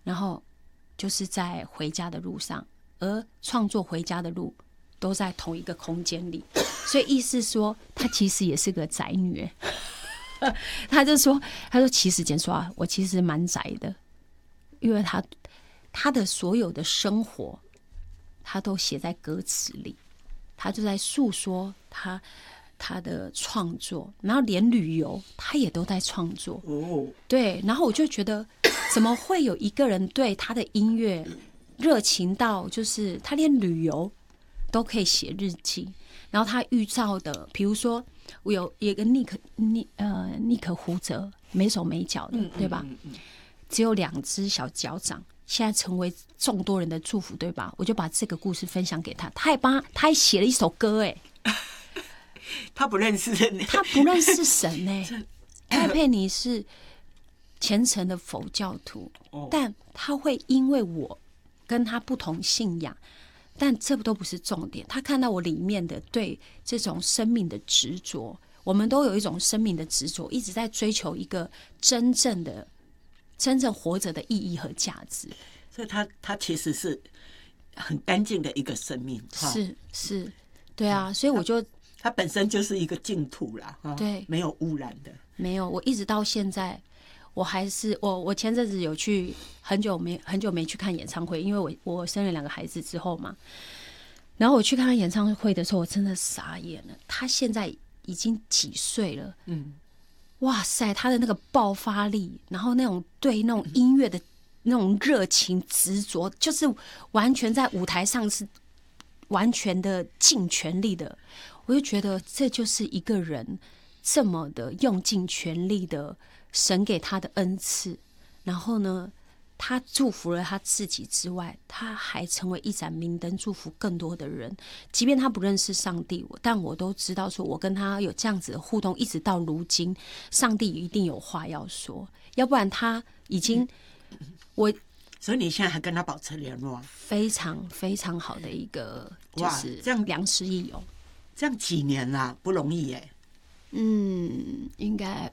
然后就是在回家的路上，而创作回家的路都在同一个空间里，所以意思说她其实也是个宅女。他说其实简说啊，我其实蛮宅的，因为他的所有的生活他都写在歌词里，他就在诉说他的创作，然后连旅游他也都在创作。对，然后我就觉得怎么会有一个人对他的音乐热情到就是他连旅游都可以写日记，然后他遇到的比如说我有一个尼可胡哲，没手没脚的，对吧？只有2只小脚掌，现在成为众多人的祝福，对吧？我就把这个故事分享给他，他还写了一首歌， 他不认识神戴佩妮是虔诚的佛教徒，但他会因为我跟他不同信仰，但这都不是重点。他看到我里面的对这种生命的执着，我们都有一种生命的执着，一直在追求一个真正活着的意义和价值。 所以他其实是很干净的一个生命， 是，对啊，所以我就它本身就是一个净土啦， 对， 没有污染的， 没有。我一直到现在，我还是我前阵子有去很久没去看演唱会，因为我生了2个孩子之后嘛，然后我去看他演唱会的时候，我真的傻眼了。他现在已经几岁了？哇塞，他的那个爆发力，然后那种对那种音乐的那种热情执着，就是完全在舞台上是完全的尽全力的。我就觉得这就是一个人这么的用尽全力的神给他的恩赐，然后呢，他祝福了他自己之外，他还成为一盏明灯，祝福更多的人。即便他不认识上帝，但我都知道说我跟他有这样子的互动，一直到如今，上帝一定有话要说，要不然他已经所以你现在还跟他保持联络？ 非常非常好的一个，就是这样良师益友。 这样几年啦，不容易耶。 应该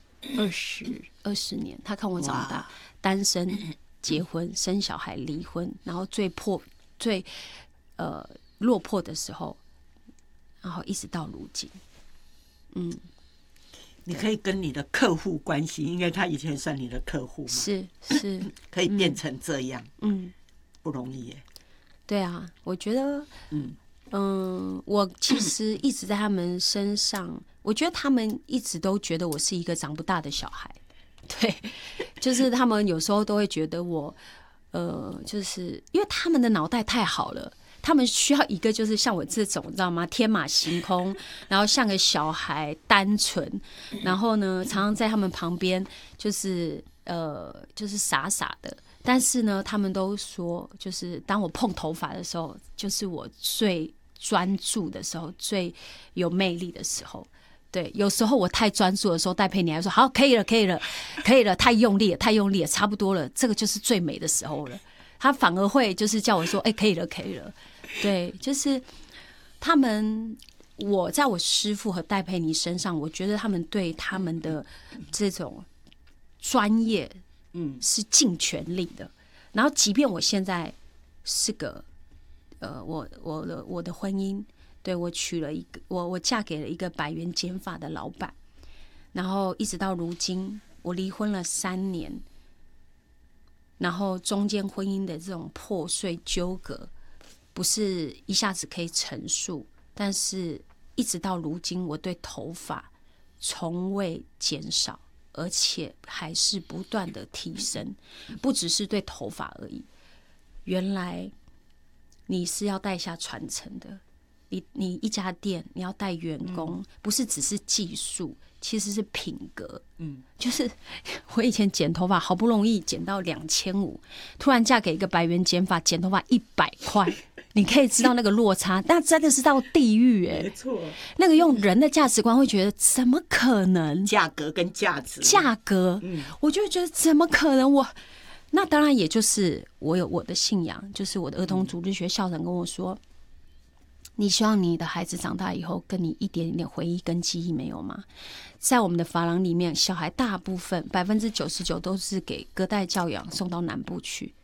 20年。他看我长大，单身、结婚、生小孩、离婚，然后最落魄的时候，然后一直到如今。 你可以跟你的客户关系，因为他以前算你的客户嘛， 是可以变成这样，不容易耶。 对啊，我觉得，我其实一直在他们身上，我觉得他们一直都觉得我是一个长不大的小孩，对，就是他们有时候都会觉得我，就是因为他们的脑袋太好了。他们需要一个就是像我这种，你知道吗？天马行空，然后像个小孩，单纯，然后呢，常常在他们旁边就是傻傻的。但是呢，他们都说，就是当我碰头发的时候，就是我最专注的时候，最有魅力的时候。对，有时候我太专注的时候，戴佩妮还说：“好，可以了，太用力了，差不多了，这个就是最美的时候了。”他反而会就是叫我说：“可以了。”对，就是他们，我在我师父和戴佩妮身上，我觉得他们对他们的这种专业，是尽全力的。然后，即便我现在是个，我的婚姻，对，我娶了一个，我嫁给了一个100元剪发的老板，然后一直到如今，我离婚了3年。然后中间婚姻的这种破碎纠葛，不是一下子可以陈述，但是一直到如今，我对头发从未减少，而且还是不断的提升，不只是对头发而已。原来你是要带下传承的，你一家店你要带员工，不是只是技术。其实是品格，就是我以前剪头发好不容易剪到2500，突然嫁给一个100元剪发，剪头发100块，你可以知道那个落差，那真的是到地狱没错。 那个用人的价值观会觉得怎么可能？ 价格跟价值， 我就觉得怎么可能？那当然也就是我有我的信仰，就是我的儿童主日学校长跟我说。你希望你的孩子长大以后跟你一点点回忆跟记忆没有吗？在我们的发廊里面，小孩大部分99%都是给隔代教养送到南部去，